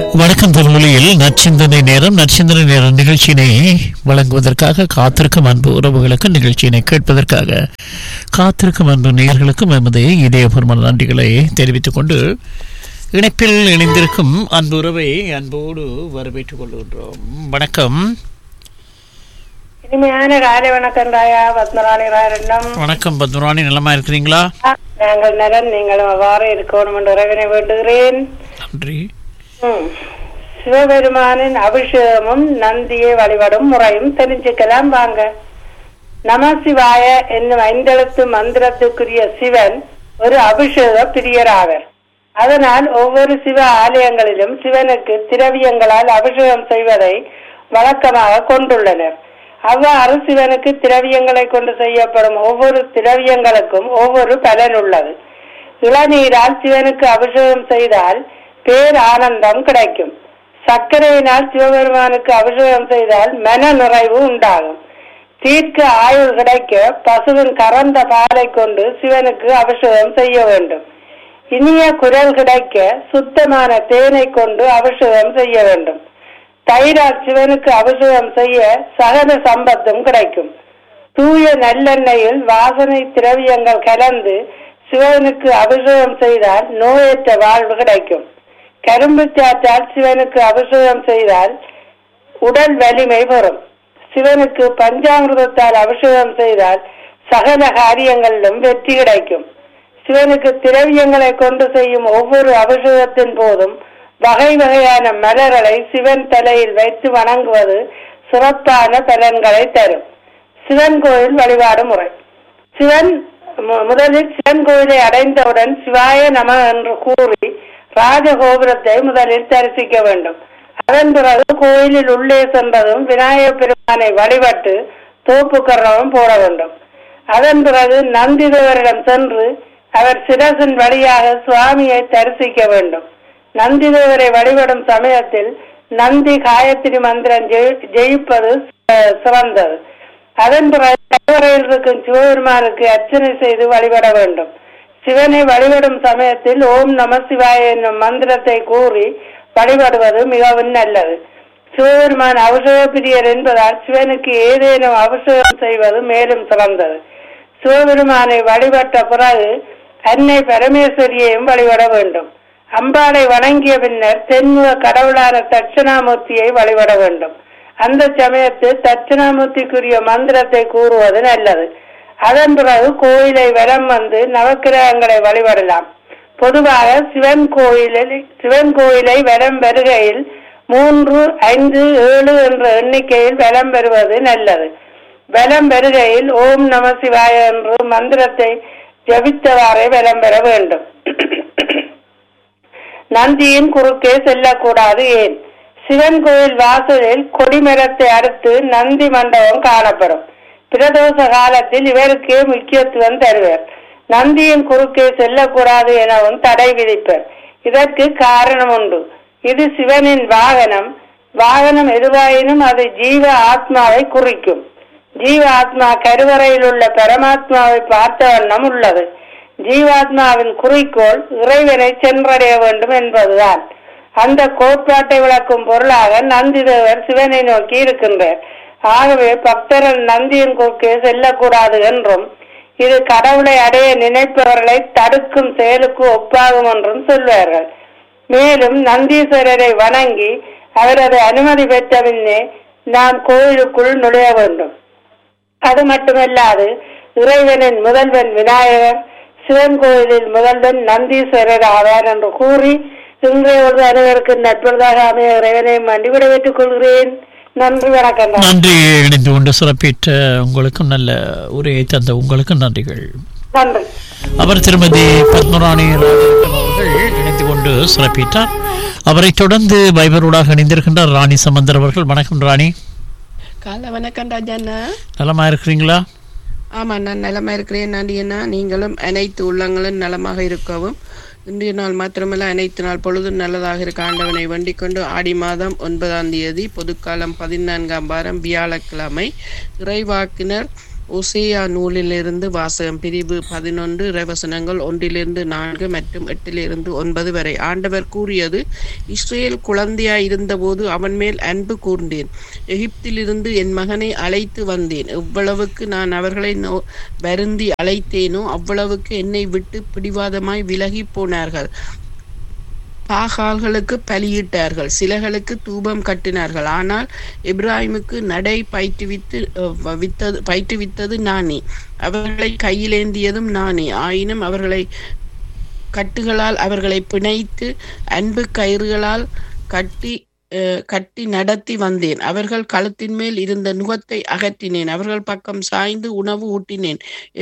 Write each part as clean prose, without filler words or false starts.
வணக்கம் திருமொழியில் நற்சிந்தனை நேரம் நிகழ்ச்சியினை வழங்குவதற்காக காத்திருக்கும் அன்பு உறவுகளுக்கு நிகழ்ச்சியினை கேட்பதற்காக காத்திருக்கும் அன்பு நேயர்களுக்கும் எமது இதயபூர்வ நன்றிகளை தெரிவித்துக் கொண்டு இணைப்பில் இணைந்திருக்கும் அன்பு உறவை அன்போடு வரவேற்றுக் கொள்கின்றோம். வணக்கம். இனிமையான காலை வணக்கம் ராயா. பத்மராணி ராயரண்டம். வணக்கம் பத்மராணி, நலமா இருக்கிறீங்களா? நாங்கள் நலன், நீங்களும் அவ்வாறு இருக்கணும் என்று இறைவனை வேண்டுகிறேன். நன்றி. சிவபெருமானின் அபிஷேகமும் நந்தியை வழிபடும் முறையும் தெரிஞ்சுக்கலாம் வாங்க. நமசிவாய என்னும் 5 எழுத்து மந்திரத்துக்குரிய சிவன் ஒரு அபிஷேக பிரியராவர். அதனால் ஒவ்வொரு சிவ ஆலயங்களிலும் சிவனுக்கு திரவியங்களால் அபிஷேகம் செய்வதை வழக்கமாக கொண்டுள்ளனர். அவ்வாறு சிவனுக்கு திரவியங்களை கொண்டு செய்யப்படும் ஒவ்வொரு திரவியங்களுக்கும் ஒவ்வொரு பலன் உள்ளது. இளநீரால் சிவனுக்கு அபிஷேகம் செய்தால் பேர் ஆனந்தம் கிடைக்கும். சர்க்கரையினால் சிவபெருமானுக்கு அபிஷேகம் செய்தால் மன நிறைவு உண்டாகும். தீர்க்க ஆயுள் கிடைக்க பசுவின் கறந்த பாலை கொண்டு சிவனுக்கு அபிஷேகம் செய்ய வேண்டும். இனிய குரல் கிடைக்க சுத்தமான தேனை கொண்டு அபிஷேகம் செய்ய வேண்டும். தயிரால் சிவனுக்கு அபிஷேகம் செய்ய சகல சம்பத்தும் கிடைக்கும். தூய நல்லெண்ணெயில் வாசனை திரவியங்கள் கலந்து சிவனுக்கு அபிஷேகம் செய்தால் நோயற்ற வாழ்வு கிடைக்கும். கரும்பு சாற்றால் சிவனுக்கு அபிஷேகம் செய்தால் உடல் வலிமை பெறும். சிவனுக்கு பஞ்சாமிர்தத்தால் அபிஷேகம் செய்தால் சகல காரியங்களிலும் வெற்றி கிடைக்கும். சிவனுக்கு திரவியங்களை கொண்டு செய்யும் ஒவ்வொரு அபிஷேகத்தின் போதும் வகை வகையான மலர்களை சிவன் தலையில் வைத்து வணங்குவது சிறப்பான பலன்களை தரும். சிவன் கோயில் வழிபாடு முறை. முதலில் சிவன் கோயிலை அடைந்தவுடன் சிவாய நம என்று கூறி ராஜகோபுரத்தை முதலில் தரிசிக்க வேண்டும். அதன் பிறகு கோயிலில் உள்ளே சென்றதும் விநாயகப் பெருமானை வழிபட்டு தோப்புக்கரணம் போட வேண்டும். அதன் பிறகு நந்திதேவரிடம் சென்று அவர் சிரசின் வழியாக சுவாமியை தரிசிக்க வேண்டும். நந்திதேவரை வழிபடும் சமயத்தில் நந்தி காயத்ரி மந்திரம் ஜெயிப்பது சிறந்தது. அதன் பிறகு கருவறையில் இருக்கும் சிவபெருமானுக்கு அர்ச்சனை செய்து வழிபட வேண்டும். சிவனை வழிபடும் சமயத்தில் ஓம் நம சிவாய என்னும் மந்திரத்தை கூறி வழிபடுவது மிகவும் நல்லது. சிவபெருமான் அபிஷேக பிரியர் என்பதால் சிவனுக்கு ஏதேனும் அபிஷேகம் செய்வது மேலும் சிறந்தது. சிவபெருமானை வழிபட்ட பிறகு அன்னை பரமேஸ்வரியையும் வழிபட வேண்டும். அம்பாளை வணங்கிய பின்னர் தென்முக கடவுளான தட்சிணாமூர்த்தியை வழிபட வேண்டும். அந்த சமயத்தில் தட்சிணாமூர்த்திக்குரிய மந்திரத்தை கூறுவது நல்லது. அதன் பிறகு கோயிலை வலம் வந்து நவக்கிரகங்களை வழிபடலாம். பொதுவாக சிவன் கோயிலை வலம் வருகையில் 3, 5, 7 என்ற எண்ணிக்கையில் வலம் வருவது நல்லது. வலம் வருகையில் ஓம் நம சிவாய என்று மந்திரத்தை ஜபித்தவாறே வலம் பெற வேண்டும். நந்தியின் குறுக்கே செல்லக்கூடாது. ஏன்? சிவன் கோயில் வாசலில் கொடிமரத்தை அடுத்து நந்தி மண்டபம் காணப்படும். பிரதோஷ காலத்தில் இவருக்கே முக்கியத்துவம் தருவர். நந்தியின் குறுக்கே செல்லக்கூடாது எனவும் தடை விதிப்பர். இதற்கு காரணம் உண்டு. இது சிவனின் வாகனம். வாகனம் எதுவாயினும் அது ஜீவ ஆத்மாவை குறிக்கும். ஜீவ ஆத்மா கருவறையில் உள்ள பரமாத்மாவை பார்த்த வண்ணம் உள்ளது. ஜீவாத்மாவின் குறிக்கோள் இறைவனை சென்றடைய வேண்டும் என்பதுதான். அந்த கோட்பாட்டை விளக்கும் பொருளாக நந்திதேவர் சிவனை நோக்கி இருக்கின்றார். ஆகவே பக்தர்கள் நந்தியின் குறுக்கே செல்லக்கூடாது என்றும் இது கடவுளை அடைய நினைப்பவர்களை தடுக்கும் செயலுக்கு ஒப்பாகும் என்றும் சொல்வார்கள். மேலும் நந்தீஸ்வரரை வணங்கி அவரது அனுமதி பெற்ற பின்னே நாம் கோயிலுக்குள் நுழைய வேண்டும். அது மட்டுமல்லாது இறைவனின் முதல்வன் விநாயகர், சிவன் கோயிலில் முதல்வன் நந்தீஸ்வரர் ஆவார் என்று கூறி இன்றைய ஒரு அனைவருக்கு நட்பதாக அமைய இறைவனை மண்டி விடைபெற்றுக் கொள்கிறேன். நன்றி, வணக்கம். நன்றி. இணைந்து கொண்டு சிறப்பித்த உங்களுக்கும் நல்ல உரையை தந்த உங்களுக்கும் நன்றிகள். நன்றி. அவர் திருமதி பத்மராணி அவர்கள் இணைந்து கொண்டு சிறப்பித்தார். அவரை தொடர்ந்து வைபரோடாக இணைந்திருக்கின்றார் ராணி சம்பந்தர் அவர்கள். வணக்கம் ராணி. காலை வணக்கம் ராஜாண்ணா. நலமா இருக்கிறீங்களா? ஆமாம், நான் நலமா இருக்கிறேன். நன்றி அண்ணா. நீங்களும் அனைத்து உள்ளங்களும் நலமாக இருக்கவும் இன்றைய நாள் மாத்திரமல்ல அனைத்து நாள் பொழுதும் நல்லதாக இருக்க ஆண்டவனை வேண்டிக் கொண்டு ஆடி மாதம் 9ஆம் தேதி பொதுக்காலம் 14ஆம் வாரம் வியாழக்கிழமை இறைவாக்கினர் ஓசேயா நூலிலிருந்து வாசகம். பிரிவு 11 இறைவசனங்கள் 1-4 மற்றும் 8-9 வரை. ஆண்டவர் கூறியது: இஸ்ரேல் குழந்தையாய் இருந்தபோது அவன் மேல் அன்பு கூர்ந்தேன். எகிப்திலிருந்து என் மகனை அழைத்து வந்தேன். எவ்வளவுக்கு நான் அவர்களை வருந்தி அழைத்தேனோ அவ்வளவுக்கு என்னை விட்டு பிடிவாதமாய் விலகி போனார்கள். பாகால்களுக்கு பலியிட்டார்கள், சிலைகளுக்கு தூபம் கட்டினார்கள். ஆனால் எப்ராஹிமுக்கு நடை பயிற்றுவித்தது நானே, அவர்களை கையிலேந்தியதும் நானே. ஆயினும் அவர்களை கட்டுகளால் அவர்களை பிணைத்து அன்பு கயிறுகளால் கட்டி நடத்தி வந்தேன். அவர்கள் கழுத்தின் மேல் இருந்த நுகத்தை அகற்றினேன். அவர்கள் பக்கம் சாய்ந்து உணவு ஊட்டினேன்.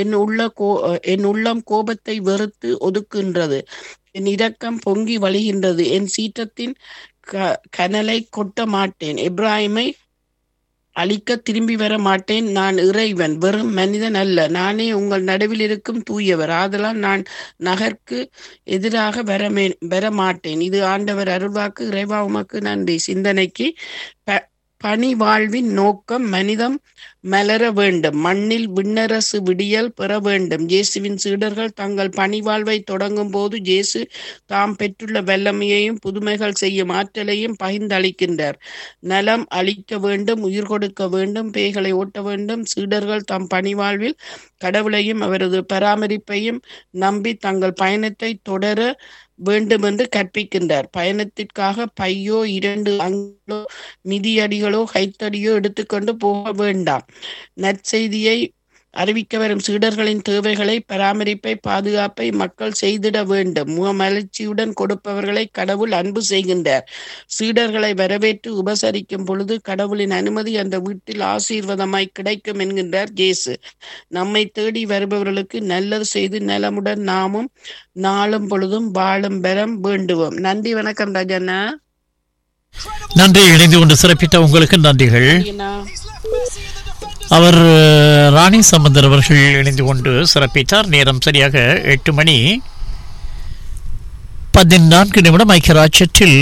என் உள்ளம் கோபத்தை வெறுத்து ஒதுக்குகின்றது. என் இரக்கம் பொங்கி வழிகின்றது. என் சீற்றத்தின் கனலை கொட்ட மாட்டேன். எப்ராஹிமை அழிக்க திரும்பி வர மாட்டேன். நான் இறைவன், வெறும் மனிதன் அல்ல. நானே உங்கள் நடுவில் இருக்கும் தூயவர். ஆதலால் நான் நகர்க்கு எதிராக வர மாட்டேன். இது ஆண்டவர் அருள்வாக்கு. இறைவா உமக்கு நன்றி. சிந்தனைக்கு பணி வாழ்வின் நோக்கம் மனிதம் மலர வேண்டும், மண்ணில் விண்ணரசு விடியல் பெற வேண்டும். இயேசுவின் சீடர்கள் தங்கள் பணி வாழ்வை தொடங்கும் போது இயேசு தாம் பெற்றுள்ள வல்லமையையும் புதுமைகள் செய்யும் ஆற்றலையும் பகிர்ந்தளிக்கின்றார். நலம் அளிக்க வேண்டும், உயிர் கொடுக்க வேண்டும், பேய்களை ஓட்ட வேண்டும். சீடர்கள் தம் பணி வாழ்வில் கடவுளையும் அவரது பராமரிப்பையும் நம்பி தங்கள் பயணத்தை தொடர வேண்டும் என்று கற்பிக்கின்றார். பயணத்திற்காக பையோ 2 அங்களோ மிதியடிகளோ கைத்தடியோ எடுத்துக்கொண்டு போக வேண்டாம். நற்செய்தியை அறிவிக்க வரும் சீடர்களின் தேவைகளை, பராமரிப்பை, பாதுகாப்பை மக்கள் செய்திட வேண்டும். முகமலர்ச்சியுடன் கொடுப்பவர்களை கடவுள் அன்பு செய்கின்றார். சீடர்களை வரவேற்று உபசரிக்கும் பொழுது கடவுளின் அனுமதி அந்த வீட்டில் ஆசீர்வாதமாய் கிடைக்கும் என்கின்றார் இயேசு. நம்மை தேடி வருபவர்களுக்கு நல்லது செய்து நலமுடன் நாமும் நாளும் பொழுதும் வாழும் பெறம் வேண்டுவோம். நன்றி, வணக்கம் ராஜண்ணா. நன்றி. இணைந்து கொண்டு சிறப்பித்த உங்களுக்கு நன்றிகள். அவர் ராணி சம்பந்தர் அவர்கள் இணைந்து கொண்டு சிறப்பித்தார். நேரம் சரியாக 8:14 ஐக்கிய ராஜ்யத்தில்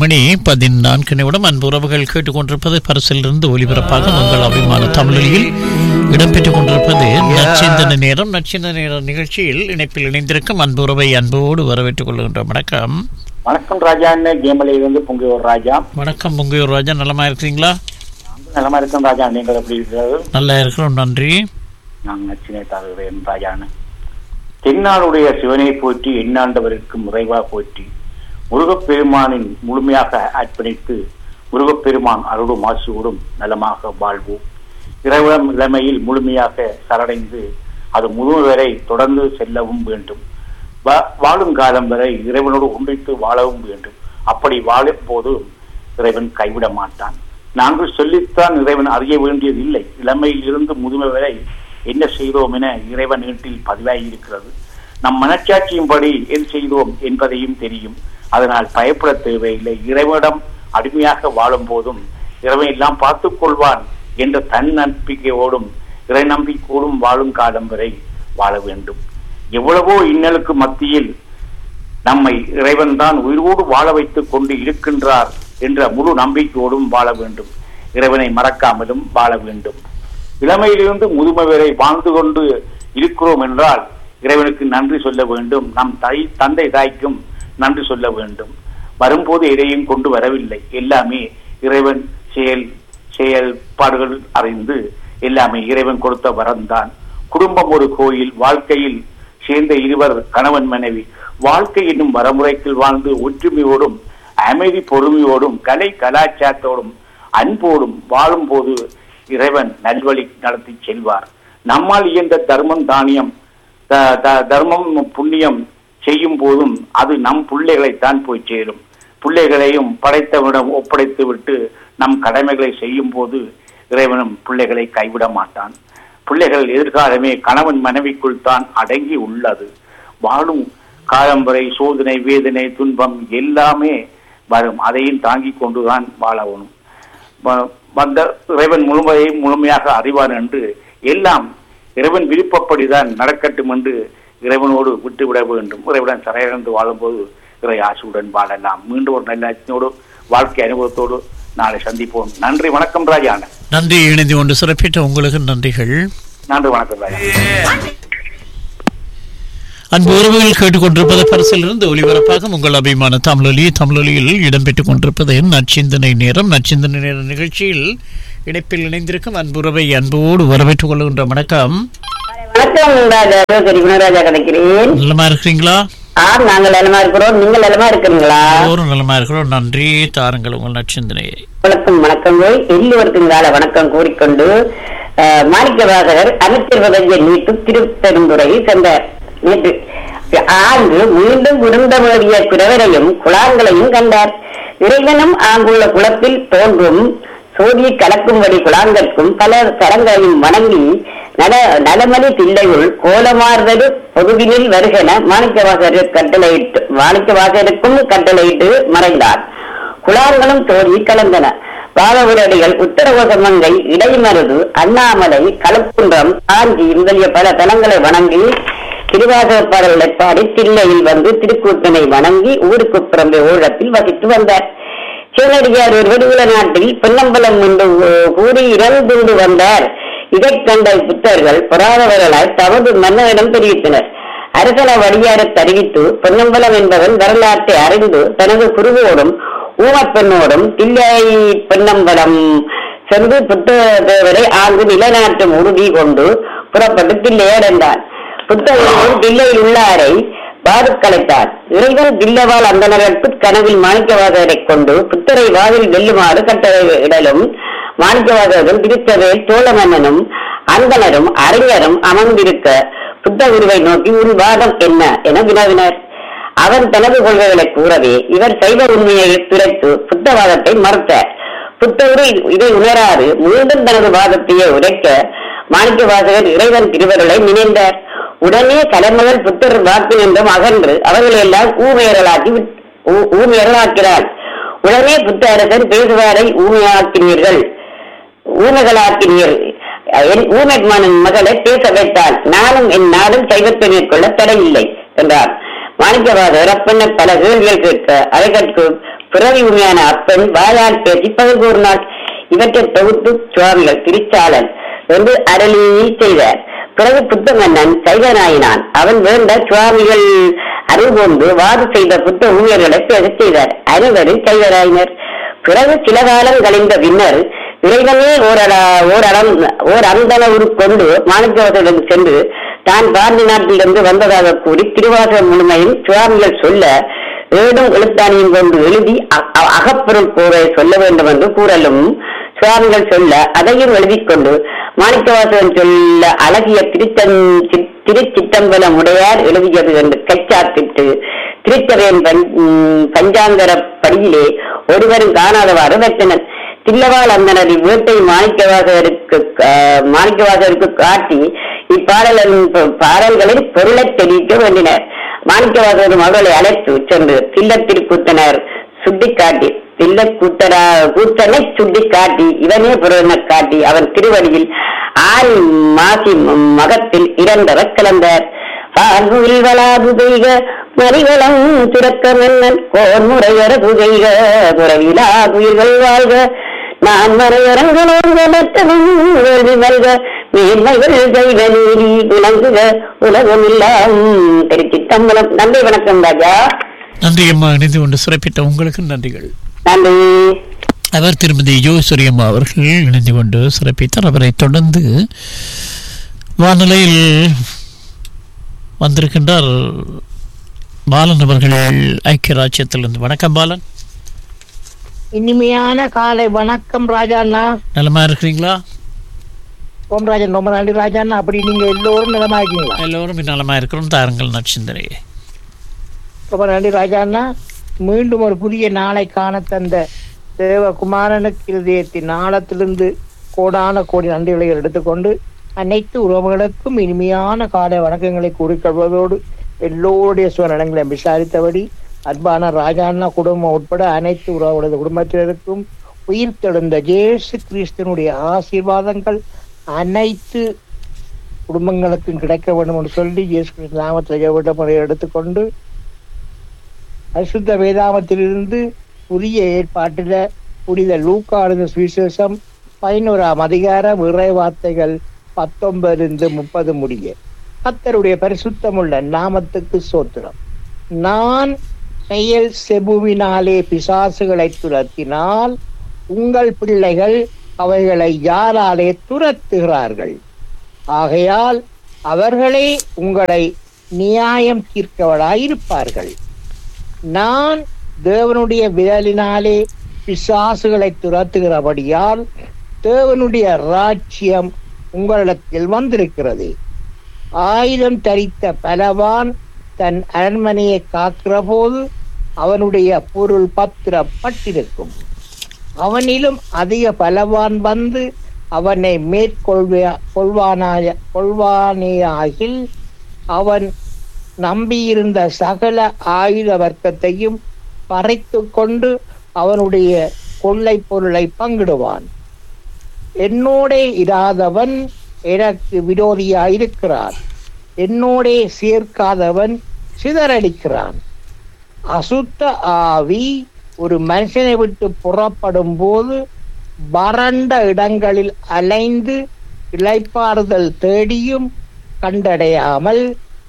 7:14. அன்பு உறவுகள் கேட்டுக்கொண்டிருப்பது பரிசிலிருந்து ஒலிபரப்பாக உங்கள் அபிமான தமிழில் இடம்பெற்றுக் கொண்டிருப்பது நற்சிந்தனை நேரம். நற்சிந்தனை நேர நிகழ்ச்சியில் இணைப்பில் இணைந்திருக்கும் அன்பு உறவை அன்போடு வரவேற்றுக் கொள்கின்றோம். வணக்கம். வணக்கம் ராஜா. கேமலையிலிருந்து பொங்கியூர் ராஜா. வணக்கம் பொங்கியூர் ராஜா. நலமா இருக்கிறீங்களா? நலமா இருக்கேன் ராஜா. நீங்கள் எப்படி இருக்கிறது? நல்லா இருக்கிறோம், நன்றி. நான் நச்சினை தருகிறேன் ராஜான்னு. தென்னாடுடைய சிவனை போற்றி, எண்ணாண்டவருக்கு முறைவா போற்றி, முருகப்பெருமானின் முழுமையாக அர்ப்பணித்து முருகப்பெருமான் அருளும் ஆசியோடும் நலமாக வாழ்வோம். இறைவன் நிலைமையில் முழுமையாக சரணடைந்து அது முழுவரை தொடர்ந்து செல்லவும் வேண்டும். வாழும் காலம் வரை இறைவனோடு ஒன்றித்து வாழவும் வேண்டும். அப்படி வாழும் போது இறைவன் கைவிட மாட்டான். நாங்கள் சொல்லித்தான் இறைவன் அறிய வேண்டியது இல்லை. இளமையில் இருந்து முதுமை வரை என்ன செய்தோம் என இறைவன் வீட்டில் பதிவாகி இருக்கிறது. நம் மனச்சாட்சியும்படி எது செய்தோம் என்பதையும் தெரியும். அதனால் பயப்பட தேவையில்லை. இறைவனிடம் அடிமையாக வாழும் போதும் இறைவன் எல்லாம் பார்த்துக் கொள்வான் என்ற தன் நம்பிக்கையோடும் இறை நம்பிக்கையோடும் வாழும் காலம் வரை வாழ வேண்டும். எவ்வளவோ இன்னலுக்கு மத்தியில் நம்மை இறைவன் தான் உயிரோடு வாழ வைத்துக் கொண்டு இருக்கின்றார் என்ற முழு நம்பிக்கையோடும் வாழ வேண்டும். இறைவனை மறக்காமலும் வாழ வேண்டும். இளமையிலிருந்து முதுமை வரை வாழ்ந்து கொண்டு இருக்கிறோம் என்றால் இறைவனுக்கு நன்றி சொல்ல வேண்டும். நம் தந்தை தாய்க்கும் நன்றி சொல்ல வேண்டும். வரும்போது எதையும் கொண்டு வரவில்லை. எல்லாமே இறைவன் செயல்பாடுகள் அறிந்து எல்லாமே இறைவன் கொடுத்த வரம்தான். குடும்பம் ஒரு கோயில். வாழ்க்கையில் சேர்ந்த இருவர் கணவன் மனைவி வாழ்க்கை என்னும் வரமுறைக்கு வாழ்ந்து ஒற்றுமையோடும் அமைதி பொறுமையோடும் கலை கலாச்சாரத்தோடும் அன்போடும் வாழும் போது இறைவன் நல்வழி நடத்தி செல்வார். நம்மால் இயன்ற தர்மம் தானியம் தர்மம் புண்ணியம் செய்யும் போதும் அது நம் பிள்ளைகளைத்தான் போய் சேரும். பிள்ளைகளையும் படைத்தவனிடம் ஒப்படைத்து விட்டு நம் கடமைகளை செய்யும் போது இறைவனும் பிள்ளைகளை கைவிட மாட்டான். பிள்ளைகள் எதிர்காலமே கணவன் மனைவிக்குள் தான் அடங்கி உள்ளது. வாழும் காலம் வரை சோதனை, வேதனை, துன்பம் எல்லாமே வரும். அதையும் தாங்கி கொண்டுதான் வாழணும். வந்த இறைவன் முழுமையாக அறிவான் என்று எல்லாம் இறைவன் விருப்பப்படிதான் நடக்கட்டும் என்று இறைவனோடு விட்டுவிட வேண்டும். இறைவன் சரையிழந்து வாழும்போது இறை ஆசையுடன் வாழலாம். மீண்டும் ஒரு நல்ல அச்சனோடு வாழ்க்கை அனுபவத்தோடு நாளை சந்திப்போம். நன்றி, வணக்கம் ராஜா. நன்றி. இணைந்து கொண்டு சிறப்பித்த உங்களுக்கு நன்றிகள். நன்றி, வணக்கம் ராஜா. அன்பு உறவுகள் கேட்டுக்கொண்டிருப்பது பரிசிலிருந்து ஒலிபரப்பாக உங்கள் அபிமான தமிழொலியில் இடம்பெற்றுக் கொண்டிருப்பது நச்சிந்தனை நேரம். நச்சிந்தனை நேர நிகழ்ச்சியில் இணைப்பில் இணைந்திருக்கும் அன்புறவை அன்போடு வரவேற்றுக் கொள்கின்ற வணக்கம். வணக்கம் ராஜா, குணராஜா கிடைக்கிறேன். நலமா இருக்கிறீங்களா? நாங்கள் நலமா இருக்கிறோம். நீங்கள் நலமா இருக்கிறீங்களா? எல்லோரும் நலமா இருக்கிறோம். நன்றி. தாருங்கள் உங்கள் நச்சிந்தனையை. வணக்கம். வணக்கங்கள் எல்லோருக்கும் கால வணக்கம் கூறிக்கொண்டு மாணிக்கவாசகர் அமைச்சர் பதவியை நீட்டு திருப்பெருந்துறை சென்றார். நேற்று ஆண்டு மீண்டும் விருந்தமேறிய குறவரையும் குழாங்களையும் கண்டார். இறைவனும் ஆங்குள்ள குளத்தில் தோன்றும் சோதியை கலக்கும்படி குழாங்கற்கும் பல தரங்களையும் வணங்கி நலமணி தில்லையுள் கோலமாறுதல் பொதுவினில் வருகென மாணிக்கவாசகருக்கும் கட்டளையிட்டு மறைந்தார். குழாங்களும் தோழி கலந்தன. பாவவுரடிகள், உத்தரகோசமங்கை, இடைமருது, அண்ணாமலை, களக்குன்றம், காஞ்சி முதலிய பல தலங்களை வணங்கி திருவாசக பாடல்களை பாடி தில்லையில் வந்து திருக்கூத்தனை வணங்கி ஊருக்கு புறம்பே ஊழத்தில் வசித்து வந்தார். சிவனடியார் ஒரு விடுதலை நாட்டில் பொன்னம்பலம் என்று கூறி இறந்து வந்தார். இதை கண்ட புத்தர்கள் பொறாதவர்களால் தமது மன்னனிடம் தெரிவித்தனர். அரசன வடியார தெரிவித்து பொன்னம்பலம் என்பவன் வரலாற்றை அறிந்து தனது குருவோடும் ஊமப்பெண்ணோடும் தில்லை பொன்னம்பலம் சென்று புத்ததேவரை ஆங்கு நிலநாட்டும் உறுதி கொண்டு புறப்பட்டு தில்லையடைந்தான். புத்தகங்கள் தில்லையில் உள்ளாரை வாது கலைத்தார். இறைவன் தில்லவால் அந்தனர்களுக்கு கனவில் மாணிக்கவாசகரை கொண்டு புத்தரை வாதில் வெல்லுமாறு கட்டளையிடலும் மாணிக்கவாசகரும் திருச்சபையில் சோழ மன்னனும் அந்தனரும் அறிஞரும் அமர்ந்திருக்க புத்த குருவை நோக்கி உன் வாதம் என்ன என வினவினர். அவன் தனது கொள்கைகளை கூறவே இவர் சைவ உண்மையை துரைத்து புத்தவாதத்தை மறுத்தார். புத்தகுரு இதை உணராது மீண்டும் தனது வாதத்தையே உரைக்க மாணிக்கவாசகர் இறைவன் திருவருளை நினைந்தார். உடனே தலைமகள் புத்தர் வாக்கினின்றும் அகன்று அவர்களை எல்லாம் ஊமையர்களாக்கிறார். உடனே புத்த அரசர் பேசுவாரை ஊமைகளாக்கினீர்கள், ஊமைமானின் மகளை பேச வைத்தால் நானும் என் நாடும் சைவத்தை மேற்கொள்ள தடையில்லை என்றார். மாணிக்கவாசகர் அப்பெண்ண பல கேள்விகள் கேட்க அதற்கு பிறவி உண்மையான அப்பெண் வாயால் பேசி பதில் கூறினாள். இவற்றை தொகுத்து சுவாமிகள் திருச்சாளன் என்று அருளியில் செய்தார். பிறகு புத்த மன்னன் சைவனாயினான். அவன் வேண்ட சுவாமிகள் அருள்கொண்டு வாது செய்த புத்த ஊழியர்களை பேச செய்தார். அனைவரும் சைவராயினர். பிறகு சில காலம் கழிந்த பின்னர் இறைவனே ஓர் அந்தன உருக்கொண்டு மாணிக்கவாசகரிடம் சென்று தான் பாரதி நாட்டிலிருந்து வந்ததாக கூறி திருவாசகம் முழுமையும் சுவாமிகள் சொல்ல ஏடும் எழுத்தாணியும் கொண்டு எழுதி அகப்பொருள் கூற சொல்ல வேண்டும் என்று கூறலும் சுவாமிகள் சொல்ல அதையும் எழுதிக்கொண்டு மாணிக்கவாசகன் சொல்ல அழகிய திருச்சித்தம்பலம் உடையார் எழுதியது என்று கைச்சாத்திட்டு திருச்சபையின் பஞ்சாங்கர படியிலே ஒருவரும் காணாதவாறு வைத்தனர். தில்லவாள் அந்தனரி வீட்டை மாணிக்கவாசகருக்கு காட்டி இப்பாடல்களின் பொருளை தெரிவிக்க வேண்டினர். மாணிக்கவாசகர் மகளை அழைத்து சென்று தில்லத்திருக்கூத்தனர் சுட்டிக்காட்டி கூத்தனை சுட்டிக்காட்டி இவனே புறனை காட்டி அவன் திருவடியில் ஆறு மாசி மகத்தில் இறந்தவர் கிளந்தார். பார்முகில் வளாது செய்க மறிவளம் துறக்க மன்னன் கோன்முறையர புகைக குறவிலா குயிர்கள் வாழ்க நான் மறையரங்களோங்கலற்றவும் வேள்வி மல்க மேன்மைகள் செய்வ நீதி விளங்குக உலகமில்லாம் திருச்சித்தம்பலம். நன்றி. வணக்கம் ராஜா. நன்றி அம்மா. இணைந்து கொண்டு சிறப்பித்த உங்களுக்கு நன்றிகள். நன்றி. அவர் திருமதி யோகேஸ்வரி அம்மா அவர்கள் இணைந்து கொண்டு சிறப்பித்தார். அவரை தொடர்ந்து வானிலையில் வந்திருக்கின்றார் பாலன் அவர்கள் ஐக்கிய ராஜ்யத்திலிருந்து. வணக்கம் பாலன். இனிமையான காலை வணக்கம் ராஜாண்ணா. நலமா இருக்கிறீங்களா? ஓம் ராஜன் ரொம்ப நன்றி ராஜாண்ணா. அப்படி நீங்க எல்லோரும் நலமா இருக்கீங்களா? எல்லோரும் நலமா இருக்கிறோம். தாருங்கள் நற்சிந்தனையை. ரொம்ப நன்றி ராஜாண்ணா. மீண்டும் ஒரு புதிய நாளை காண தந்த தேவகுமாரனுக்கு இருதயத்தின் ஆழத்திலிருந்து கோடான கோடி நன்றிகளை எடுத்துக்கொண்டு அனைத்து உறவுகளுக்கும் இனிமையான காலை வணக்கங்களை கூறிக்கொள்வதோடு எல்லோருடைய சுவநலங்களை விசாரித்தபடி அன்பான ராஜாண்ணா குடும்பம் உட்பட அனைத்து உறவுகளது குடும்பத்தினருக்கும் உயிர் தெழுந்த இயேசு கிறிஸ்துவனுடைய ஆசீர்வாதங்கள் அனைத்து குடும்பங்களுக்கும் கிடைக்க வேண்டும் என்று சொல்லி இயேசு கிறிஸ்து நாமத்தில் விடமுறை எடுத்துக்கொண்டு அசுத்த வேதாமத்திலிருந்து புதிய ஏற்பாட்டில புனித லூக்கா எழுதின சுவிசேஷம் 11ஆம் அதிகாரம் இறை வார்த்தைகள் 19-30 முடிய. கர்த்தருடைய பரிசுத்தமுள்ள நாமத்துக்கு சோத்திரம். நான் செயல் செபுவினாலே பிசாசுகளை துரத்தினால் உங்கள் பிள்ளைகள் அவைகளை யாராலே துரத்துகிறார்கள்? ஆகையால் அவர்களே உங்களை நியாயம் தீர்க்கவளாயிருப்பார்கள். நான் தேவனுடைய விரலினாலே பிசாசுகளை துரத்துகிறபடியால் தேவனுடைய ராஜ்யம் உங்களிடத்தில் வந்திருக்கிறது. ஆயுதம் தரித்த பலவான் தன் அரண்மனையை காக்கிற போது அவனுடைய பொருள் பத்திரப்பட்டிருக்கும். அவனிலும் அதிக பலவான் வந்து அவனை கொள்வானேயாகில் அவன் நம்பியிருந்த சகல ஆயுத வர்க்கத்தையும் பறைத்து கொண்டு அவனுடைய கொள்ளை பொருளை பங்கிடுவான். என்னோடே இராதவன் எனக்கு விரோதியாயிருக்கிறான். என்னோடே சேர்க்காதவன் சிதறடிக்கிறான். அசுத்த ஆவி ஒரு மனுஷனை விட்டு புறப்படும் போது வறண்ட இடங்களில் அலைந்து இளைப்பாறுதல் தேடியும் கண்டடையாமல்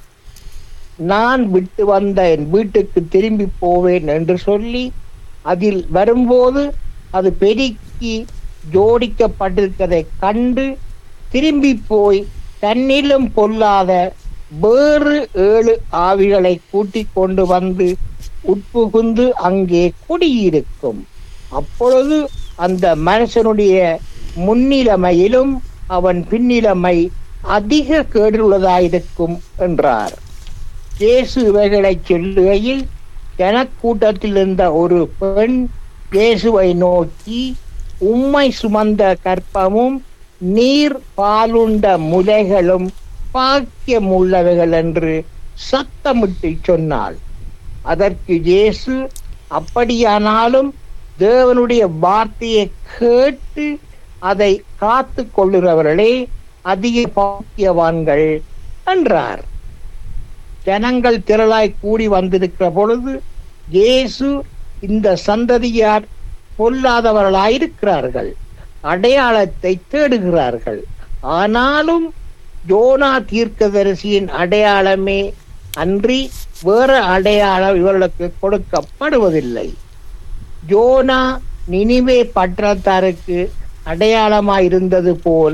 நான் விட்டு வந்த என் வீட்டுக்கு திரும்பி போவேன் என்று சொல்லி அதில் வரும்போது அது பெருக்கி ஜோடிக்கப்பட்டிருக்கதை கண்டு திரும்பி போய் தன்னிலும் பொல்லாத வேறு 7 ஆவிகளை கூட்டிக் கொண்டு வந்து உட்புகுந்து அங்கே குடியிருக்கும். அப்பொழுது அந்த மனுஷனுடைய முன்னிலைமையிலும் அவன் பின்னிலைமை அதிக கேடுள்ளதாயிருக்கும் என்றார். இயேசு இவைகளை சொல்லுகையில் ஜனக்கூட்டத்தில் இருந்த ஒரு பெண் இயேசுவை நோக்கி, உம்மை சுமந்த கற்பமும் நீர் பாலுண்ட முலைகளும் பாக்கியம் உள்ளவைகள் என்று சத்தமிட்டு சொன்னாள். அதற்கு இயேசு, அப்படியானாலும் தேவனுடைய வார்த்தையை கேட்டு அதை காத்து கொள்ளுகிறவர்களே அதிக பாக்கியவான்கள் என்றார். ஜனங்கள் திரளாய் கூடி வந்திருக்கிற பொழுது இயேசு, இந்த சந்ததியார் பொல்லாதவர்களாயிருக்கிறார்கள், அடையாளத்தை தேடுகிறார்கள். ஆனாலும் யோனா தீர்க்கதரிசியின் அடையாளமே அன்றி வேறு அடையாளம் இவர்களுக்கு கொடுக்கப்படுவதில்லை. யோனா நினிவே பட்டணத்தாருக்கு அடையாளமாயிருந்தது போல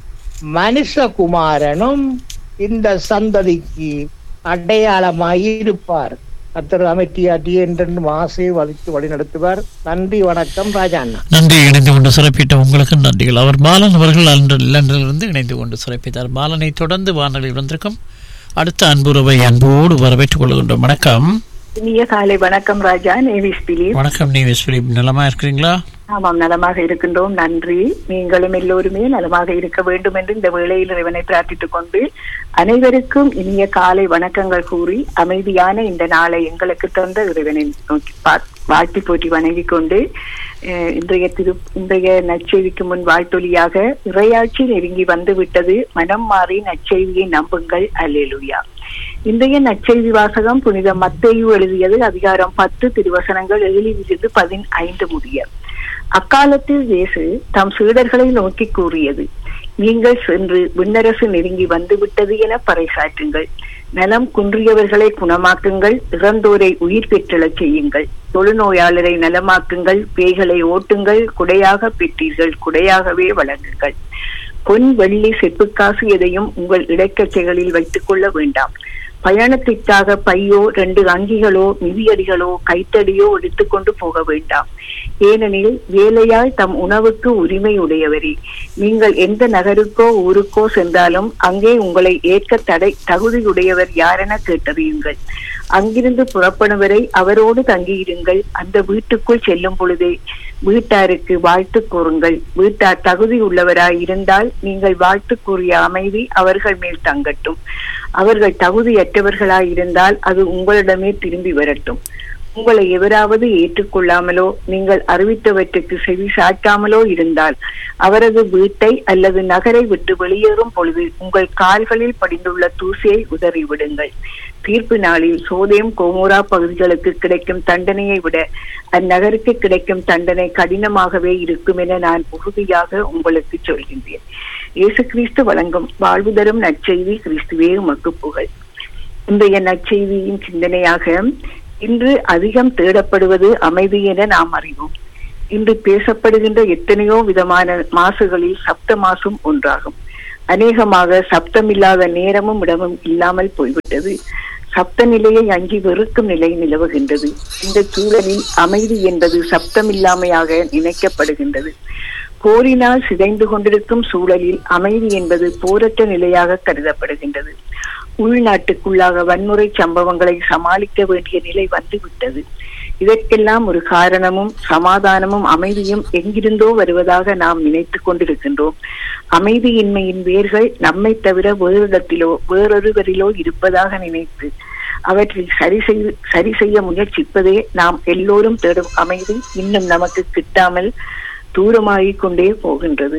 மனுஷகுமாரனும் இந்த சந்ததிக்கு அடையாளமாயிருப்பார். கர்த்தர் அமைதியாட்டி என்று ஆசை வலித்து வழி நடத்துவார். நன்றி, வணக்கம். ராஜா அண்ணா. நன்றி. இணைந்து கொண்டு சிறப்பித்த உங்களுக்கு நன்றிகள். அவர் பாலன் அவர்கள் லண்டனிலிருந்து இணைந்து கொண்டு சிறப்பித்தார். பாலனை தொடர்ந்து வானொலியில் வந்திருக்கும் அடுத்த அன்புறவை அன்போடு வரவேற்றுக் கொள்கின்றோம். வணக்கம். இனிய காலை வணக்கம் ராஜா. Navies Philip. வணக்கம் நேவிஸ் பிலிப். நலமா இருக்கிறீங்களா? ஆமாம், நலமாக இருக்கின்றோம். நன்றி. நீங்களும் எல்லோருமே நலமாக இருக்க வேண்டும் என்று இந்த வேளையில் இறைவனை பிரார்த்தித்துக் கொண்டு அனைவருக்கும் இனிய காலை வணக்கங்கள் கூறி அமைதியான இந்த நாளை எங்களுக்கு தந்த இறைவனை நோக்கி வாழ்த்தி போற்றி வணங்கிக் கொண்டு இன்றைய நற்செய்திக்கு முன் வாழ்த்தொலியாக இறையாட்சி நெருங்கி வந்து விட்டது, மனம் மாறி நற்செய்தியை நம்புங்கள், அல்லேலூயா. இன்றைய நற்செய்தி வாசகம் புனித மத்தேயு எழுதியது, அதிகாரம் 10 திருவசனங்கள் 7 - 15 முடிய. அக்காலத்தில் இயேசு தம் சீடர்களை நோக்கி கூறியது, நீங்கள் சென்று விண்ணரசு நெருங்கி வந்துவிட்டது என பறைசாற்றுங்கள். நலம் குன்றியவர்களை குணமாக்குங்கள், இறந்தோரை உயிர் பெற்றெழச் செய்யுங்கள், தொழுநோயாளரை நலமாக்குங்கள், பேய்களை ஓட்டுங்கள், குடையாக பெற்றீர்கள், குடையாகவே வழங்குங்கள். பொன் வெள்ளி செப்புக்காசு எதையும் உங்கள் இடைக்கச்சைகளில் வைத்துக் கொள்ள வேண்டாம். பயணத்திற்காக பையோ 2 அங்கிகளோ மிதியடிகளோ கைத்தடியோ எடுத்துக்கொண்டு போக வேண்டாம். ஏனெனில் வேலையால் தம் உணவுக்கு உரிமை உடையவரே. நீங்கள் எந்த நகருக்கோ ஊருக்கோ சென்றாலும் அங்கே உங்களை ஏற்க தகுதியுடையவர் யாரென கேட்டறியுங்கள். அங்கிருந்து புறப்படும் வரை அவரோடு தங்கியிருங்கள். அந்த வீட்டுக்குள் செல்லும் பொழுதே வீட்டாருக்கு வாழ்த்து கூறுங்கள். வீட்டார் தகுதி உள்ளவராய் இருந்தால் நீங்கள் வாழ்த்து கூறிய அமைதி அவர்கள் மேல் தங்கட்டும். அவர்கள் தகுதியற்றவர்களாய் இருந்தால் அது உங்களிடமே திரும்பி வரட்டும். உங்களை எவராவது ஏற்றுக்கொள்ளாமலோ நீங்கள் அறிவித்தவற்றுக்கு செவி சாய்க்காமலோ இருந்தால் அவரது வீட்டை அல்லது நகரை விட்டு வெளியேறும் பொழுது உங்கள் கால்களில் படிந்துள்ள தூசியை உதறிவிடுங்கள். தீர்ப்பு நாளில் சோதேம் கோமோரா பகுதிகளுக்கு கிடைக்கும் தண்டனையை விட அந்நகருக்கு கிடைக்கும் தண்டனை கடினமாகவே இருக்கும் என நான் உறுதியாக உங்களுக்கு சொல்கின்றேன். இயேசு கிறிஸ்து வழங்கும் வாழ்வு தரும் நற்செய்தி. கிறிஸ்துவே உமக்கு புகழ். இன்றைய நற்செய்தியின் சிந்தனையாக, இன்று அதிகம் தேடப்படுவது அமைதி என நாம் அறிவோம். இன்று பேசப்படுகின்ற எத்தனையோ விதமான மாசுகளில் சப்த மாசும் ஒன்றாகும். அநேகமாக சப்தமில்லாத நேரமும் இடமும் இல்லாமல் போய்விட்டது. சப்த நிலையை அஞ்சி வெறுக்கும் நிலை நிலவுகின்றது. இந்த சூழலில் அமைதி என்பது சப்தமில்லாமையாக நினைக்கப்படுகின்றது. போரினால் சிதைந்து கொண்டிருக்கும் சூழலில் அமைதி என்பது போரற்ற நிலையாக கருதப்படுகின்றது. உள்நாட்டுக்குள்ளாக வன்முறை சம்பவங்களை சமாளிக்க வேண்டிய நிலை வந்துவிட்டது. இதற்கெல்லாம் ஒரு காரணமும் சமாதானமும் அமைதியும் எங்கிருந்தோ வருவதாக நாம் நினைத்து கொண்டிருக்கின்றோம். அமைதியின்மையின் வேர்கள் நம்மை தவிர வேறொருவரிலோ இருப்பதாக நினைத்து அவற்றை சரி செய்ய முயற்சிப்பதே நாம் எல்லோரும் தேடும் அமைதி இன்னும் நமக்கு கிட்டாமல் தூரமாகிக் கொண்டே போகின்றது.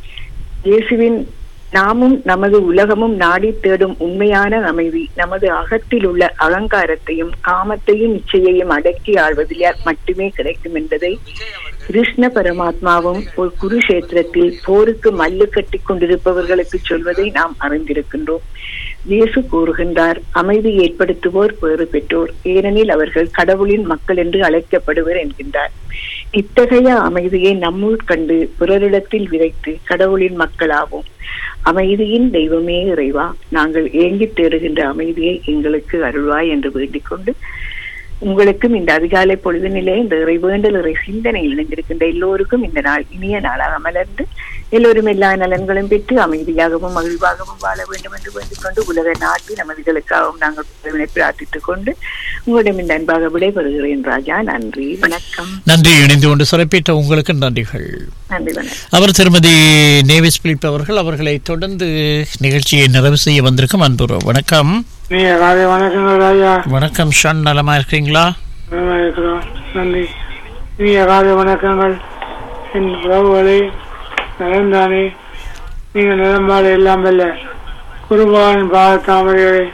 இயேசுவின் நாமும் நமது உலகமும் நாடி தேடும் உண்மையான அமைதி நமது அகத்தில் உள்ள அகங்காரத்தையும் காமத்தையும் இச்சையையும் அடக்கி ஆள்வதில் மட்டுமே கிடைக்கும் என்பதை கிருஷ்ண பரமாத்மாவும் ஒரு குருஷேத்திரத்தில் போருக்கு மல்லு கட்டி கொண்டிருப்பவர்களுக்கு சொல்வதை நாம் அறிந்திருக்கின்றோம். இயேசு கூறுகின்றார், அமைதி ஏற்படுத்துவோர் பேறு பெற்றோர், ஏனெனில் அவர்கள் கடவுளின் மக்கள் என்று அழைக்கப்படுவர் என்கின்றார். இத்தகைய அமைதியை நம்முள் கண்டு பிறரிடத்தில் விதைத்து கடவுளின் மக்களாவோம். அமைதியின் தெய்வமே இறைவா, நாங்கள் ஏங்கி தேடுகின்ற அமைதியை எங்களுக்கு அருள்வாய் என்று வேண்டிக் கொண்டு, உங்களுக்கும் இந்த அதிகாலை பொழுதுநிலை இந்த இறை வேண்டல் இறை சிந்தனையில் இணைந்திருக்கின்ற எல்லோருக்கும் இந்த நாள் இனிய நாளாக மலர்ந்து எல்லோரும் எல்லா நலன்களும் பெற்று அமைதியாகவும் மகிழ்வாகவும் வாழ வேண்டும் என்று வேண்டிக் கொண்டு உலக நாட்டு நமதிகளுக்காகவும் நாங்கள் பிரார்த்தித்துக் கொண்டு உங்களிடம் இந்த அன்பாக விடைபெறுகிறேன். ராஜா, நன்றி, வணக்கம். நன்றி. இணைந்து கொண்டு சிறப்பித்த உங்களுக்கு நன்றிகள். நன்றி, வணக்கம். அவர் திருமதி நேவிஸ் பிலிப் அவர்களை தொடர்ந்து நிகழ்ச்சியை நிறைவு செய்ய வந்திருக்கும் அன்பு வணக்கம். வணக்கங்கள் ராஜா. வணக்கம் ஷான், நலமா இருக்கிறீங்களா? நலமா இருக்கிறோம், நன்றி. இனிய காலை வணக்கங்கள். என் உறவுகளே, நலந்தானே? நீங்கள் நலம்பாடு எல்லாம் வல்ல குருபாவின் பாத தாமரைகளை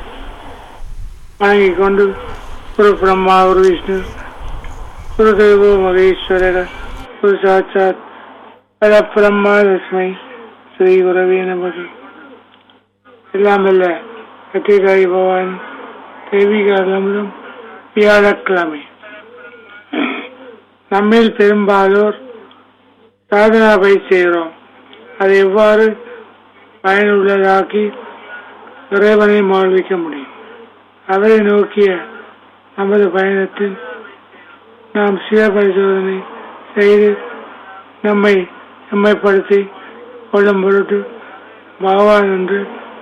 வணங்கிக் கொண்டு குரு பிரம்மா, குரு விஷ்ணு, குரு தேவோ மகேஸ்வரர், குரு சாட்சாத் பரபிரம்மா தஸ்மை ஸ்ரீ குரவே நமது. எல்லாம் வல்ல கத்திகாரி பகவான் தெய்வீக அலமும் வியாழக்கிழமை. நம்மில் பெரும்பாலோர் சாதனா பயிற்சி செய்கிறோம். அதை எவ்வாறு பயனுள்ளதாக்கி இறைவனை வாழ்விக்க முடியும்? அவரை நோக்கிய நமது பயணத்தில் நாம் சுய பரிசோதனை செய்து நம்மை செம்மைப்படுத்தி கொள்ளும் பொருட்டு பகவான் என்று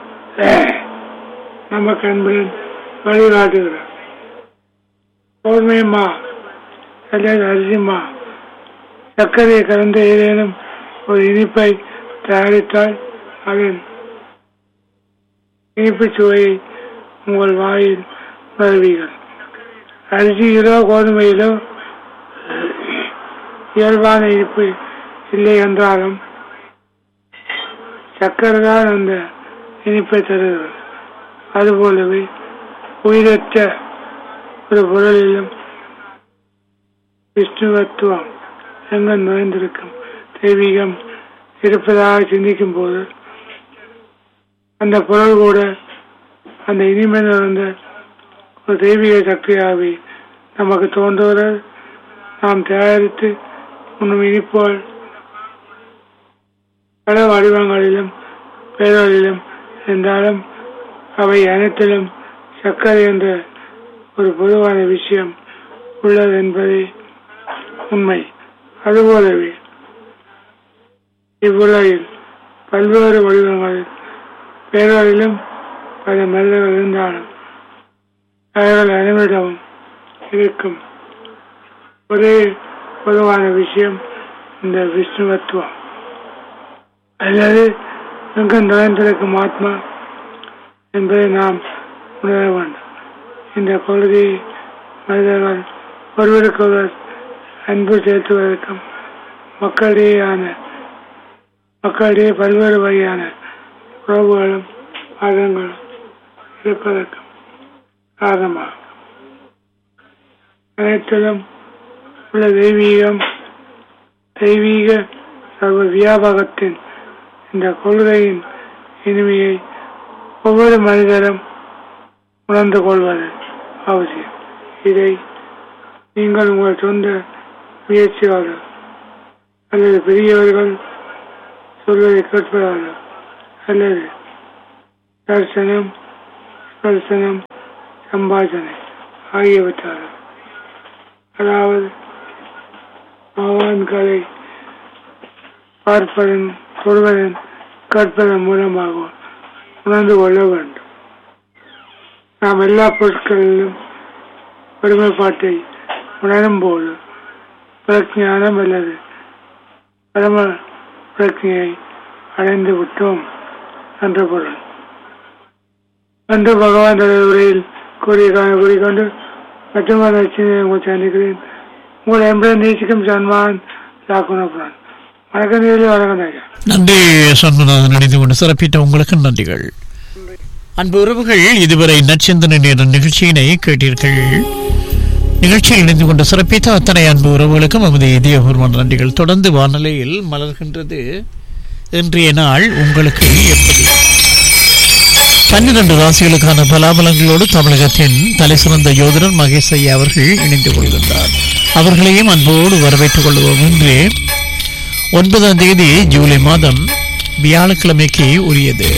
நமக்கு அன்புடன் வழிகாட்டுகிறார். கோதுமைமா அல்லது அரிசிமா சர்க்கரையை கலந்த ஏதேனும் ஒரு இனிப்பை தயாரித்தால் அதன் இனிப்பு சுவையை உங்கள் வாயில் உணர்வீர்கள். அரிசியிலோ கோதுமையிலோ இயல்பான இனிப்பு இல்லை என்றாலும் சர்க்கரை தான் அந்த இனிப்பை தருகிறது. அதுபோலவே உயிரற்ற ஒரு பொருளிலும் விஷ்ணுவத்துவம் எங்கு நுழைந்திருக்கும் தெய்வீகம் இருப்பதாக சிந்திக்கும் போது அந்த பொருள் கூட அந்த இனிமை நிறைந்த ஒரு தெய்வீக சக்தியாகவே நமக்கு தோன்றுவதால் நாம் தயாரித்து உண்ணும் இனிப்போல் பல வடிவங்களிலும் பெயர்களிலும் இருந்தாலும் அவை அனைத்திலும் சர்க்கரை என்ற ஒரு பொதுவான விஷயம் உள்ளது என்பதே உண்மை. அதுபோலவே இவ்வுலகில் பல்வேறு வடிவங்களில் பெயர்களிலும் பல மனிதர்கள் இருந்தாலும் அவர்கள் அனைவரிடமும் இருக்கும் ஒரே பொதுவான விஷயம் இந்த விஷ்ணுவத்துவம் அல்லது எங்கும் நுழைந்திருக்கும் ஆத்மா என்பதை நாம் உணர வேண்டும். இந்த கொள்கையை மனிதர்கள் ஒருவருக்கொருவர் அன்பு செலுத்துவதற்கும் மக்களிடையே பல்வேறு வகையான உறவுகளும் வாதங்களும் இருப்பதற்கும் காரணமாகும். அனைத்திலும் உள்ள தெய்வீக சர்வ வியாபகத்தின் இந்த கொள்கையின் இனிமையை ஒவ்வொரு மனிதரும் உணர்ந்து கொள்வது அவசியம். இதை நீங்கள் உங்கள் சொந்த முயற்சியால் அல்லது பெரியவர்கள் சொல்வதை கேட்பதால் அல்லது தரிசனம், ஸ்பர்சனம், சம்பாஷணை ஆகியவற்றால், அதாவது பகவான்களை பார்ப்பதன், சொல்வதன், கேட்பதன் மூலமாக உணர்ந்து கொள்ள வேண்டும். நாம் எல்லா பொருட்களிலும் பெருமைப்பாட்டை உணரும் போது பிரஜானம் அல்லது பரம பிரஜையை அடைந்து விட்டோம் என்ற பொருள். அன்று பகவான் உரையில் கூறிக்கொண்டு மற்றொரு சந்திக்கிறேன். உங்களை என்பதை நேசிக்கும் சன்மான் லாக்குனப்புறான். வணக்கம் நேரில் வணக்கம் ஐயா. நன்றி சண்முகநாதன், இணைந்து கொண்டு சிறப்பித்த உங்களுக்கு நன்றிகள். அன்பு உறவுகள், இதுவரை நற்சிந்தனை நேர நிகழ்ச்சியினை கேட்டீர்கள். நிகழ்ச்சியில் இணைந்து கொண்டு சிறப்பித்த அத்தனை அன்பு உறவுகளுக்கும் நமது இதயபூர்வமான நன்றிகள். தொடர்ந்து வானிலையில் மலர்கின்றது இன்றைய நாள் உங்களுக்கு எப்படி? 12 ராசிகளுக்கான பலாபலங்களோடு தமிழகத்தின் தலை சிறந்த யோதரர் மகேஷ் ஐயா அவர்கள் இணைந்து கொள்கின்றார். அவர்களையும் அன்போடு வரவேற்றுக் கொள்வோம். இன்று 9ஆம் தேதி ஜூலை மாதம் வியாழக்கிழமைக்கு உரியது.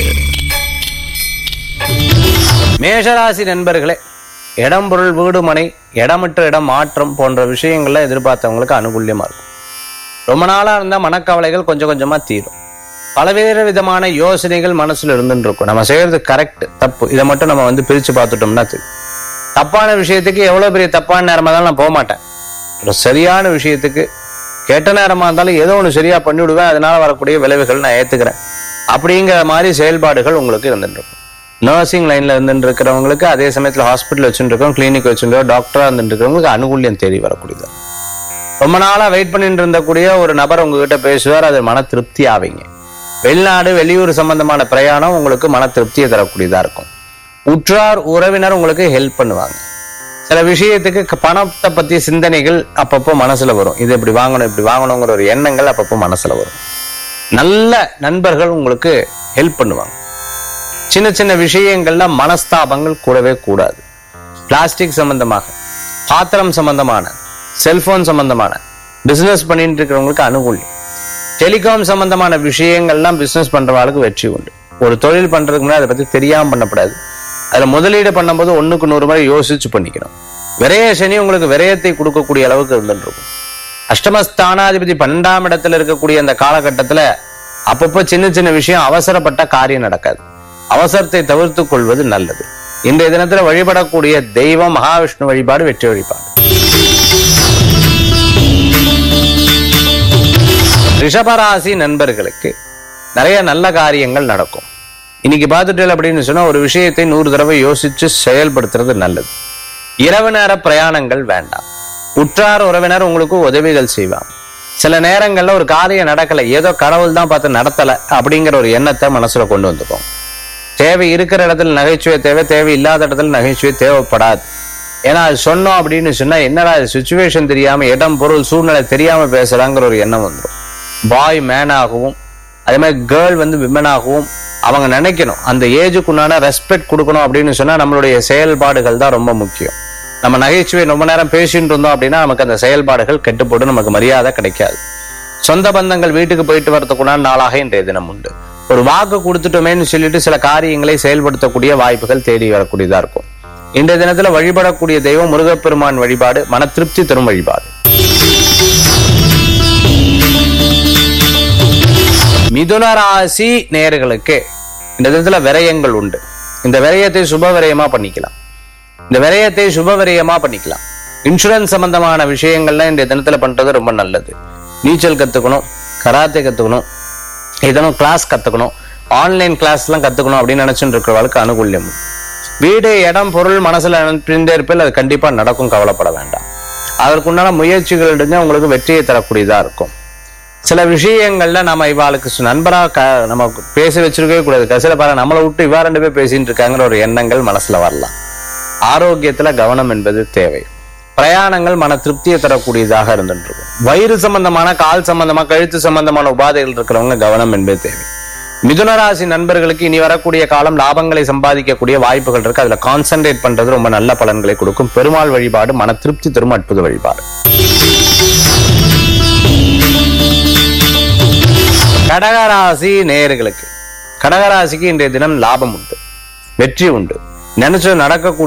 மேஷராசி நண்பர்களே, இடம், பொருள், வீடு, மனை, இடமற்ற இடம் மாற்றம் போன்ற விஷயங்கள்ல எதிர்பார்த்தவங்களுக்கு அனுகூல்யமா இருக்கும். ரொம்ப நாளா இருந்த மனக்கவலைகள் கொஞ்சம் கொஞ்சமா தீரும். பலவேறு விதமான யோசனைகள் மனசுல இருந்துட்டு இருக்கும். நம்ம செய்யறது கரெக்ட், தப்பு, இதை மட்டும் நம்ம பிரிச்சு பார்த்துட்டோம்னா தெரியும். தப்பான விஷயத்துக்கு எவ்வளவு பெரிய தப்பான நேரமா இருந்தாலும் நான் போக மாட்டேன். ஒரு சரியான விஷயத்துக்கு கெட்ட நேரமா இருந்தாலும் ஏதோ ஒன்று சரியா பண்ணி விடுவேன். அதனால வரக்கூடிய விளைவுகள் நான் ஏத்துக்கிறேன். அப்படிங்கிற மாதிரி செயல்பாடுகள் உங்களுக்கு இருந்துட்டு இருக்கும். நர்சிங் லைன்ல இருந்துட்டு இருக்கிறவங்களுக்கு, அதே சமயத்துல ஹாஸ்பிட்டல் வச்சுட்டு இருக்கோம், கிளினிக் வச்சுட்டு டாக்டரா இருந்துட்டு இருக்கிறவங்களுக்கு அனுகூல்யம் தேடி வரக்கூடியது. ரொம்ப நாளா வெயிட் பண்ணிட்டு இருந்தக்கூடிய ஒரு நபர் உங்ககிட்ட பேசுவார், அது மன திருப்தி ஆவீங்க. வெளிநாடு, வெளியூர் சம்பந்தமான பிரயாணம் உங்களுக்கு மன திருப்தியை தரக்கூடியதா இருக்கும். உற்றார் உறவினர் உங்களுக்கு ஹெல்ப் பண்ணுவாங்க. சில விஷயத்துக்கு பணத்தை பத்தி சிந்தனைகள் அப்பப்போ மனசுல வரும். இது இப்படி வாங்கணும், இப்படி வாங்கணுங்கிற ஒரு எண்ணங்கள் அப்பப்போ மனசுல வரும். நல்ல நண்பர்கள் உங்களுக்கு ஹெல்ப் பண்ணுவாங்க. சின்ன சின்ன விஷயங்கள்ல மனஸ்தாபங்கள் கூடவே கூடாது. பிளாஸ்டிக் சம்பந்தமாக, பாத்திரம் சம்பந்தமான, செல்போன் சம்பந்தமான பிசினஸ் பண்ணிட்டு இருக்கிறவங்களுக்கு அனுகூல்யம். டெலிகாம் சம்பந்தமான விஷயங்கள்லாம் பிசினஸ் பண்றவங்களுக்கு வெற்றி உண்டு. ஒரு தொழில் பண்றதுக்கு முன்னாடி அதை பத்தி தெரியாம பண்ணக்கூடாது. அதுல முதலீடு பண்ணும்போது 1க்கு 100 முறை யோசிச்சு பண்ணிக்கணும். விரய சனி உங்களுக்கு விரயத்தை கொடுக்கக்கூடிய அளவுக்கு இருந்துட்டு இருக்கும். அஷ்டமஸ்தானாதிபதி 12ஆம் இடத்துல இருக்கக்கூடிய அந்த காலகட்டத்துல அப்பப்போ சின்ன சின்ன விஷயம், அவசரப்பட்ட காரியம் நடக்காது. அவசரத்தை தவிர்த்துக் கொள்வது நல்லது. இன்றைய தினத்துல வழிபடக்கூடிய தெய்வம் மகாவிஷ்ணு வழிபாடு, வெற்றி வழிபாடு. ரிஷபராசி நண்பர்களுக்கு நிறைய நல்ல காரியங்கள் நடக்கும். இன்னைக்கு பார்த்துட்டு அப்படின்னு சொன்னா ஒரு விஷயத்தை 100 தடவை யோசிச்சு செயல்படுத்துறது நல்லது. இரவு நேர பிரயாணங்கள் வேண்டாம். உற்றார் உறவினர் உங்களுக்கு உதவிகள் செய்வாங்க. சில நேரங்கள்ல ஒரு காரியம் நடக்கல, ஏதோ கடவுள் தான் பார்த்து நடத்தல அப்படிங்கிற ஒரு எண்ணத்தை மனசுல கொண்டு வந்துக்கும். தேவை இருக்கிற இடத்துல நகைச்சுவை தேவை, தேவை இல்லாத இடத்துல நகைச்சுவை தேவைப்படாது. ஏன்னா அது சொன்னோம் அப்படின்னு சொன்னா என்னடா சிச்சுவேஷன் தெரியாம, இடம் பொருள் சூழ்நிலை தெரியாம பேசுறாங்கிற ஒரு எண்ணம் வந்துடும். பாய் மேனாகவும் அதே மாதிரி கேர்ள் விமனாகவும் அவங்க நினைக்கணும். அந்த ஏஜுக்குண்டான ரெஸ்பெக்ட் கொடுக்கணும் அப்படின்னு சொன்னா நம்மளுடைய செயல்பாடுகள் தான் ரொம்ப முக்கியம். நம்ம நகைச்சுவை ரொம்ப நேரம் பேசிட்டு இருந்தோம் அப்படின்னா நமக்கு அந்த செயல்பாடுகள் கெட்டுப்போட்டு நமக்கு மரியாதை கிடைக்காது. சொந்த பந்தங்கள் வீட்டுக்கு போயிட்டு வரதுக்குண்டான நாளாக இன்றைய தினம் உண்டு. ஒரு வாக்கு கொடுத்துட்டோமேன்னு சொல்லிட்டு சில காரியங்களை செயல்படுத்தக்கூடிய வாய்ப்புகள் தேடி வரக்கூடியதா இருக்கும். இன்றைய தினத்துல வழிபடக்கூடிய தெய்வம் முருகப்பெருமான் வழிபாடு, மன திருப்தி தரும் வழிபாடு. மிதுன ராசி நேயர்களுக்கு இந்த தினத்துல விரயங்கள் உண்டு. இந்த விரயத்தை சுப விரயமா பண்ணிக்கலாம். இன்சூரன்ஸ் சம்பந்தமான விஷயங்கள்லாம் இந்த தினத்துல பண்றது ரொம்ப நல்லது. நீச்சல் கத்துக்கணும், கராத்தே கத்துக்கணும், ஏதோ கிளாஸ் கத்துக்கணும், ஆன்லைன் கிளாஸ் எல்லாம் கத்துக்கணும் அப்படின்னு நினைச்சுட்டு இருக்கிறவர்களுக்கு அனுகூல்யம். வீடு, இடம், பொருள் மனசுல நினைப்பிருந்தே இருப்பில் அது கண்டிப்பா நடக்கும், கவலைப்பட வேண்டாம். அதற்குண்டான முயற்சிகள் எடுங்க, உங்களுக்கு வெற்றியை தரக்கூடியதா இருக்கும். சில விஷயங்கள்ல நம்ம இவாளுக்கு நண்பரா நம்ம பேச வச்சிருக்கவே கூடாது. கடைசியில பாரு நம்மளை விட்டு இவா 2 பேர் பேசிட்டு இருக்காங்கிற ஒரு எண்ணங்கள் மனசுல வரலாம். ஆரோக்கியத்துல கவனம் என்பது தேவை. பிரயாணங்கள் மன திருப்தியை தரக்கூடியதாக இருந்துட்டு இருக்கும். வயிறு சம்பந்தமான, கால் சம்பந்தமா, கழுத்து சம்பந்தமான உபாதைகள் இருக்கிறவங்க கவனம் என்பது தேவை. மிதுனராசி நண்பர்களுக்கு இனி வரக்கூடிய காலம் லாபங்களை சம்பாதிக்கக்கூடிய வாய்ப்புகள் இருக்கு. அதுல கான்சென்ட்ரேட் பண்றது ரொம்ப நல்ல பலன்களை கொடுக்கும். பெருமாள் வழிபாடு மன திருப்தி தரும் அற்புத வழிபாடு. கடகராசி நேயர்களுக்கு, கடகராசிக்கு இன்றைய தினம் லாபம் உண்டு, வெற்றி உண்டு, நினைச்சது நடக்கக்கூடிய